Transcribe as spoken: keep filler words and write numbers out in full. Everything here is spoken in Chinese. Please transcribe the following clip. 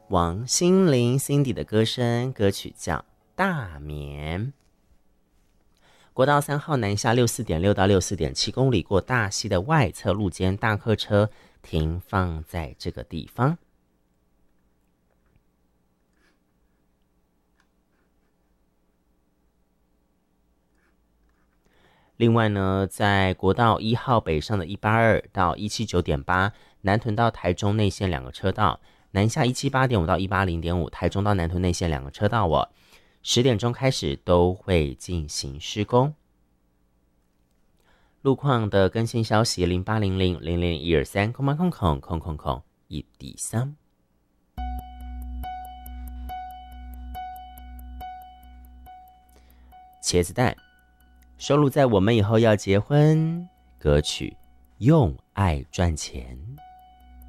王心凌 Cindy 的歌声，歌曲叫《大眠》。国道三号南下六四点六到六四点七公里，过大溪的外侧路肩，大客车停放在这个地方。另外呢，在国道一号北上的一八二到一七九点八，南屯到台中内线两个车道，南下一七八点五到一八零点五，台中到南屯内线两个车道哦，十点钟开始都会进行施工。路况的更新消息：零八零零零零一二三空八空空空空空一底三。茄子蛋收录在《我们以后要结婚》歌曲《用爱赚钱》。